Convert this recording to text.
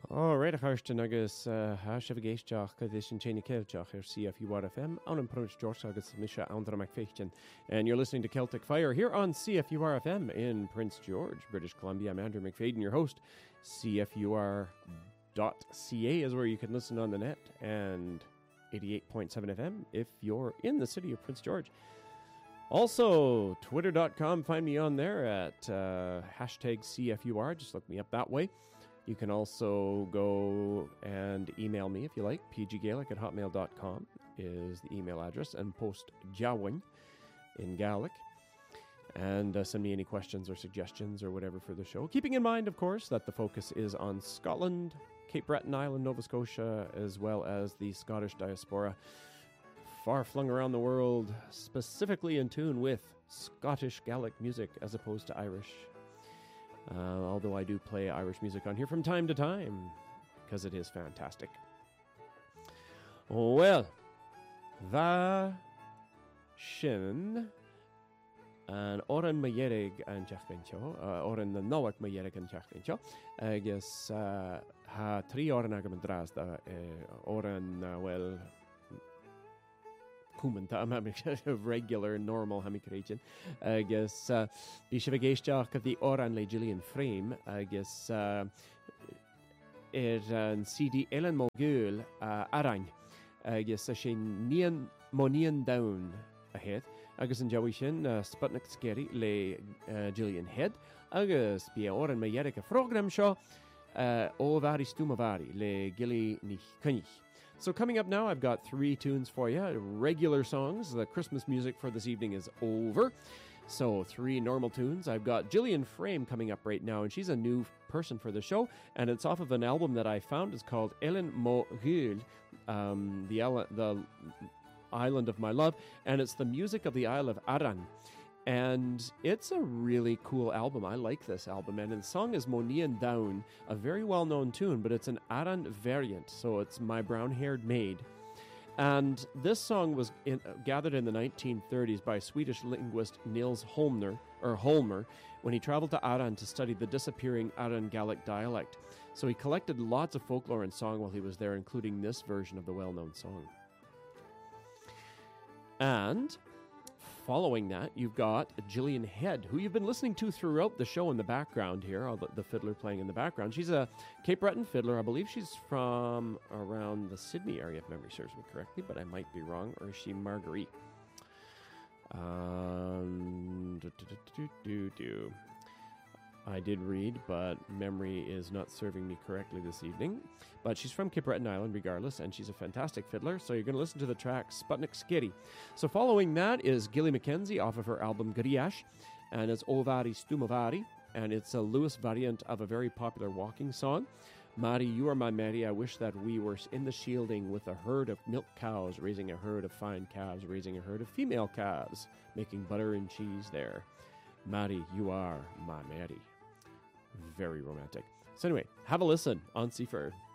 Réidir chuirte agus há sibh géisteach go dtí sin téine céilteach ar CFUR FM an an Prince George agus Misha Andra McFichten. And you're listening to Celtic Fire here on CFUR FM in Prince George, British Columbia. I'm Andrew McFadden, your host. CFUR.ca is where you can listen on the net, and 88.7 FM if you're in the city of Prince George. Also, twitter.com, find me on there at hashtag CFUR. Just look me up that way. You can also go and email me if you like. pggaelic@hotmail.com is the email address, and post Jawin in Gaelic. And send me any questions or suggestions or whatever for the show. Keeping in mind, of course, that the focus is on Scotland, Cape Breton Island, Nova Scotia, as well as the Scottish diaspora far flung around the world, specifically in tune with Scottish Gaelic music as opposed to Irish. Although I do play Irish music on here from time to time, because it is fantastic. Well, va sin an oran mayerig an teachbincho, oran na nawak mayerig an teachbincho, agus ha tri oran agam an drasda, oran, well, cúmanta am regular, normal hamicréitin. Agus bí sibh géisteach go bhí oran le Gillian Frame, agus an CD Ellen Mogul arain, agus sé níon moníon down a head, agus an jawi sin Sputnik Scary le Gillian Head, agus bí oran me dhearach a program seo ó bhari stúmavari le Gilly ní Cynich. So coming up now, I've got 3 tunes for you, regular songs. The Christmas music for this evening is over. So 3 normal tunes. I've got Gillian Frame coming up right now, and she's a new person for the show, and it's off of an album that I found. It's called Ellen Mogul, the Island of My Love, and it's the music of the Isle of Arran. And it's a really cool album. I like this album. And the song is Monian Down, a very well-known tune, but it's an Aran variant. So it's My Brown-Haired Maid. And this song was gathered in the 1930s by Swedish linguist Nils Holmer, when he traveled to Aran to study the disappearing Aran Gaelic dialect. So he collected lots of folklore and song while he was there, including this version of the well-known song. And following that, you've got Gillian Head, who you've been listening to throughout the show in the background here, all the fiddler playing in the background. She's a Cape Breton fiddler. I believe she's from around the Sydney area, if memory serves me correctly, but I might be wrong. Or is she Marguerite? I did read, but memory is not serving me correctly this evening. But she's from Cape Breton Island regardless, and she's a fantastic fiddler. So you're going to listen to the track Sputnik Scary. So following that is Gilly Mackenzie off of her album Griash, and it's Ovari Stumavari, and it's a Lewis variant of a very popular walking song. Mari, you are my Mary, I wish that we were in the shielding with a herd of milk cows, raising a herd of fine calves, raising a herd of female calves, making butter and cheese there. Mari, you are my Mary. Very romantic. So anyway, have a listen on Seaford.